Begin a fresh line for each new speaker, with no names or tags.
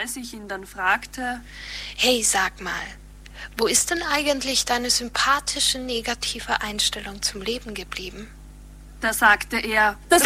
als ich ihn dann fragte:
Hey, sag mal, wo ist denn eigentlich deine sympathische negative Einstellung zum Leben geblieben?
Da sagte er: